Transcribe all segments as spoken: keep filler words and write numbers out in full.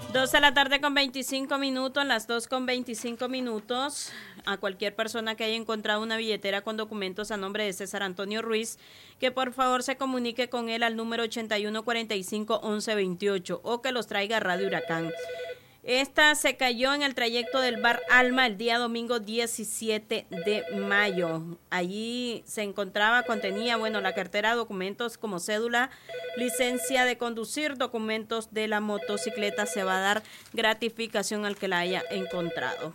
Dos de la tarde con veinticinco minutos, las dos con veinticinco minutos. A cualquier persona que haya encontrado una billetera con documentos a nombre de César Antonio Ruiz, que por favor se comunique con él al número ochenta y uno cuarenta y cinco once veintiocho o que los traiga a Radio Huracán. Esta se cayó en el trayecto del Bar Alma el día domingo diecisiete de mayo. Allí se encontraba, contenía, bueno, la cartera de documentos como cédula, licencia de conducir, documentos de la motocicleta. Se va a dar gratificación al que la haya encontrado.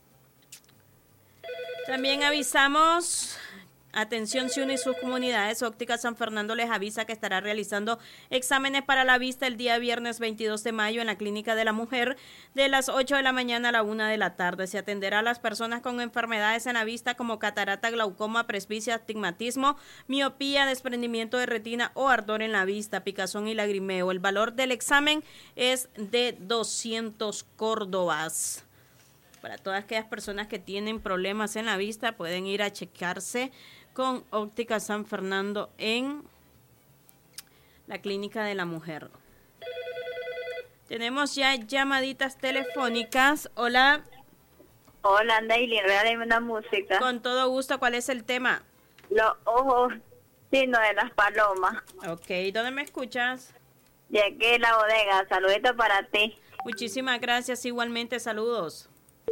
También avisamos... Atención, si une y sus comunidades, Óptica San Fernando les avisa que estará realizando exámenes para la vista el día viernes veintidós de mayo en la Clínica de la Mujer de las ocho de la mañana a la una de la tarde. Se atenderá a las personas con enfermedades en la vista como catarata, glaucoma, presbicia, astigmatismo, miopía, desprendimiento de retina o ardor en la vista, picazón y lagrimeo. El valor del examen es de doscientos córdobas. Para todas aquellas personas que tienen problemas en la vista, pueden ir a checarse con Óptica San Fernando en la Clínica de la Mujer. Tenemos ya llamaditas telefónicas. Hola. Hola, Neily, regálame una música. Con todo gusto, ¿cuál es el tema? Los ojos signos de las palomas. Ok, ¿dónde me escuchas? De aquí en la bodega, saludito para ti. Muchísimas gracias, igualmente, saludos.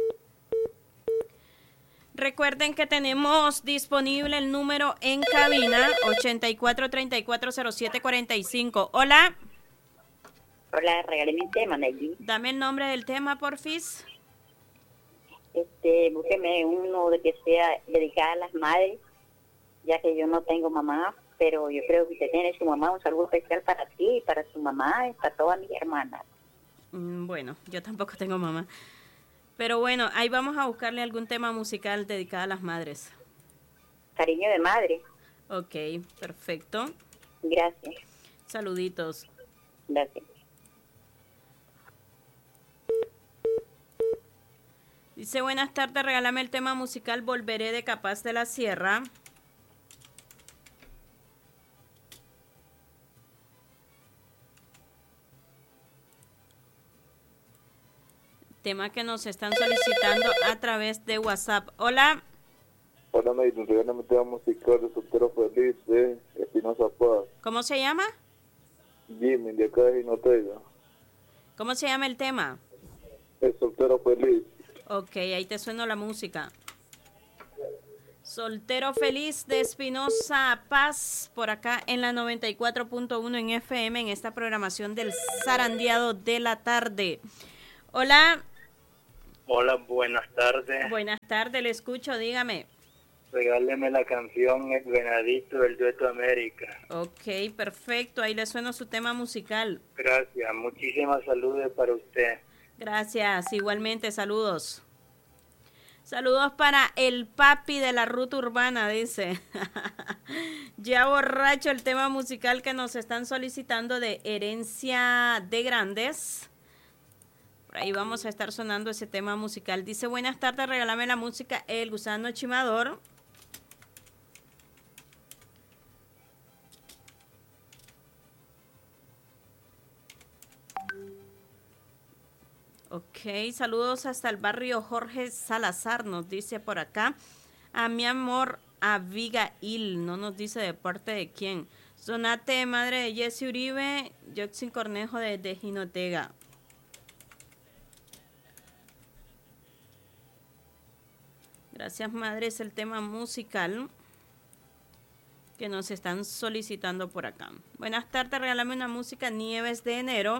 Recuerden que tenemos disponible el número en cabina ochenta y cuatro treinta y cuatro cero siete cuarenta y cinco. Hola. Hola, regáleme un tema, Neily. Dame el nombre del tema, porfis. Este, búsqueme uno de que sea dedicado a las madres, ya que yo no tengo mamá, pero yo creo que usted tiene su mamá. Un saludo especial para ti, para su mamá y para todas mis hermanas. Mm, bueno, yo tampoco tengo mamá. Pero bueno, ahí vamos a buscarle algún tema musical dedicado a las madres. Cariño de madre. Ok, perfecto. Gracias. Saluditos. Gracias. Dice, buenas tardes, regálame el tema musical Volveré de Capaz de la Sierra. Tema que nos están solicitando a través de WhatsApp. Hola. Hola, Neily, regálame el tema musical de Soltero Feliz de Espinosa Paz. ¿Cómo se llama? Jimmy, de acá de Jinotega. ¿Cómo se llama el tema? El Soltero Feliz. Ok, ahí te suena la música. Soltero Feliz de Espinosa Paz, por acá en la noventa y cuatro punto uno en F M, en esta programación del zarandeado de la tarde. Hola. Hola, buenas tardes. Buenas tardes, le escucho, dígame. Regáleme la canción El Venadito del Dueto América. Ok, perfecto, ahí le suena su tema musical. Gracias, muchísimas saludos para usted. Gracias, igualmente, saludos. Saludos para el papi de la ruta urbana, dice. Ya borracho el tema musical que nos están solicitando de Herencia de Grandes. Por ahí vamos a estar sonando ese tema musical. Dice, buenas tardes, regálame la música El Gusano Chimador. Ok, saludos hasta el barrio Jorge Salazar, nos dice por acá. A mi amor Abigail, no nos dice de parte de quién. Sonate, madre de Jesse Uribe, Joxin Cornejo de, de Jinotega. Gracias, madre, es el tema musical que nos están solicitando por acá. Buenas tardes, regálame una música Nieves de Enero.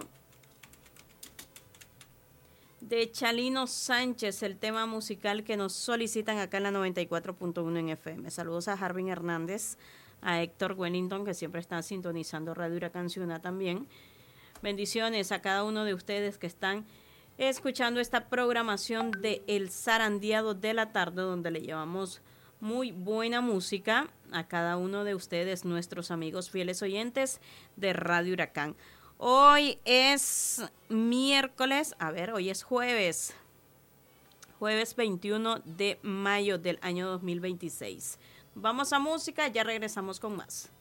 De Chalino Sánchez, el tema musical que nos solicitan acá en la noventa y cuatro punto uno en F M. Saludos a Harvin Hernández, a Héctor Wellington, que siempre está sintonizando Radio Huracán Ciudad también. Bendiciones a cada uno de ustedes que están escuchando esta programación de El Zarandeado de la Tarde, donde le llevamos muy buena música a cada uno de ustedes, nuestros amigos fieles oyentes de Radio Huracán. Hoy es miércoles, a ver, hoy es jueves, jueves veintiuno de mayo del año dos mil veintiséis. Vamos a música, ya regresamos con más.